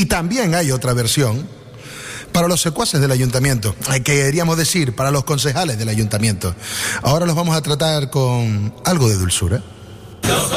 Y también hay otra versión para los secuaces del ayuntamiento, que queríamos decir, para los concejales del ayuntamiento. Ahora los vamos a tratar con algo de dulzura.